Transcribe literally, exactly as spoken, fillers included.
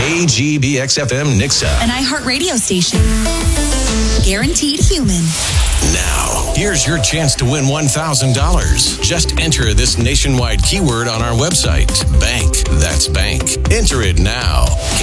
K G B X F M Nixa. An iHeart radio station. Guaranteed human. Now, here's your chance to win one thousand dollars. Just enter this nationwide keyword on our website. Bank. That's bank. Enter it now.